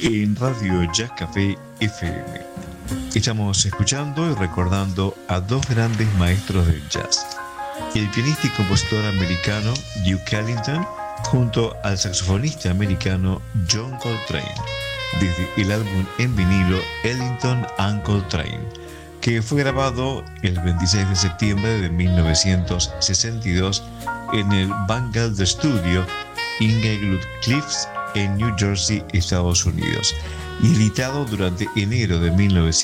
en Radio Jazz Café FM. Estamos escuchando y recordando a dos grandes maestros del jazz: el pianista y compositor americano Duke Ellington junto al saxofonista americano John Coltrane, desde el álbum en vinilo Ellington and Coltrane, que fue grabado el 26 de septiembre de 1962 en el Vanguard Studio Inglewood Cliffs en New Jersey, Estados Unidos, y editado durante enero de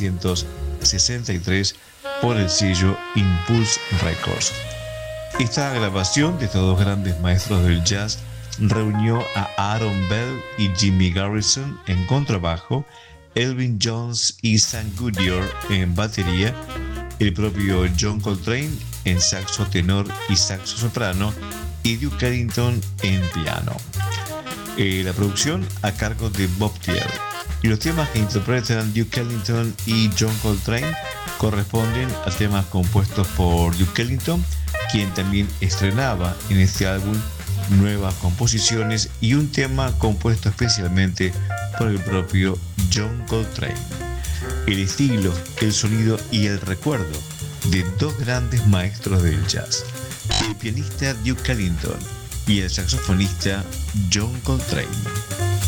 1963 por el sello Impulse Records. Esta grabación de estos dos grandes maestros del jazz reunió a Aaron Bell y Jimmy Garrison en contrabajo, Elvin Jones y Sam Goodyear en batería, el propio John Coltrane en saxo tenor y saxo soprano y Duke Ellington en piano. La producción a cargo de Bob Thiel, y los temas que interpretan Duke Ellington y John Coltrane corresponden a temas compuestos por Duke Ellington, quien también estrenaba en este álbum nuevas composiciones, y un tema compuesto especialmente por el propio John Coltrane. El estilo, el sonido y el recuerdo de dos grandes maestros del jazz, el pianista Duke Ellington y el saxofonista John Coltrane.